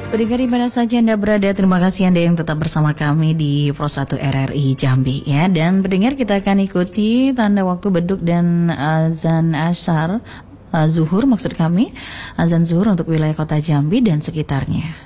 Pendengar di mana saja Anda berada, terima kasih Anda yang tetap bersama kami di Pro 1 RRI Jambi ya. Dan pendengar, kita akan ikuti tanda waktu beduk dan azan asyar, zuhur maksud kami, azan zuhur untuk wilayah kota Jambi dan sekitarnya.